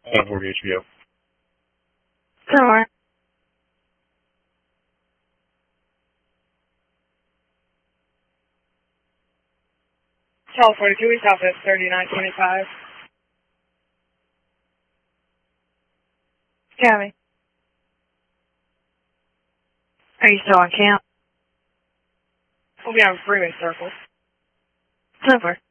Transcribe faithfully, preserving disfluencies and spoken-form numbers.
California H B O. Somewhere. Tower forty-two, East Office, thirty-nine twenty-five. Copy. Are you still on camp? We'll be on Freeway Circle. Super.